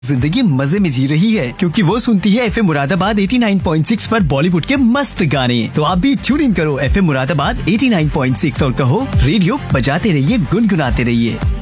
जिंदगी मजे में जी रही है क्योंकि वो सुनती है एफएम मुरादाबाद 89.6 पर बॉलीवुड के मस्त गाने। तो आप भी ट्यून इन करो एफएम मुरादाबाद 89.6 और कहो रेडियो बजाते रहिए, गुनगुनाते रहिए।